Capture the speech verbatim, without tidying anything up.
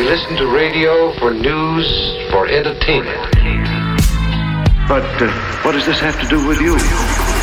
listen to radio for news, for entertainment. But uh, what does this have to do with you?